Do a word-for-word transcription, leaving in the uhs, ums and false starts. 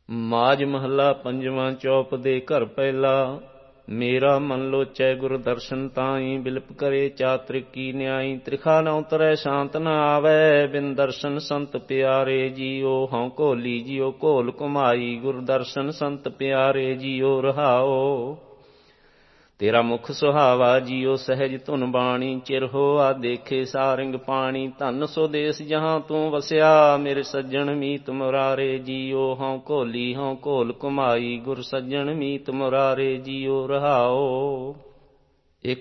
ਮਾਝ ਮਹੱਲਾ ਪੰਜਵਾਂ। ਚੌਪ ਦੇ ਘਰ ਪਹਿਲਾ। ਮੇਰਾ ਮਨ ਲੋਚੈ ਗੁਰ ਦਰਸ਼ਨ ਤਾਈ, ਬਿਲਪ ਕਰੇ ਚਾਤ੍ਰਿਕ ਕੀ ਨਿਆਈ। ਤ੍ਰਿਖਾ ਨ ਉਤਰੈ ਸ਼ਾਂਤ ਨ ਆਵੈ, ਬਿਨ ਦਰਸ਼ਨ ਸੰਤ ਪਿਆਰੇ ਜੀਓ। ਹਉ ਘੋਲੀ ਜਿਉ ਘੋਲ ਘੁਮਾਈ, ਗੁਰ ਦਰਸ਼ਨ ਸੰਤ ਪਿਆਰੇ ਜੀਓ। ਰਹਾਓ ਤੇਰਾ ਮੁਖ ਸੁਹਾਵਾ ਜੀਓ, ਸਹਿਜ ਧੁਨ ਬਾਣੀ। ਚਿਰ ਹੋਆ ਦੇਖੇ ਸਾਰਿੰਗ ਪਾਣੀ, ਧਨ ਸੋ ਦੇਸ ਜਹਾਂ ਤੂੰ ਵਸਿਆ। ਮੇਰੇ ਸੱਜਣ ਮੀਤ ਮੁਰਾਰੇ ਜੀਓ। ਹਉ ਘੋਲੀ ਹਉ ਘੋਲ ਘੁਮਾਈ, ਗੁਰ ਸੱਜਣ ਮੀਤ ਮੁਰਾਰੇ ਜੀਓ। ਰਹਾਓ